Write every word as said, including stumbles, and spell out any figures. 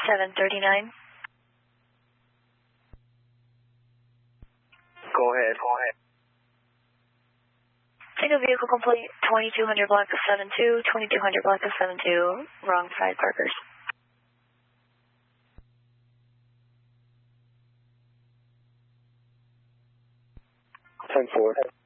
seven thirty-nine. Go ahead. Go ahead. Single vehicle complete, twenty-two hundred block of seven two, twenty-two hundred block of seven two, wrong side Parkers. ten four.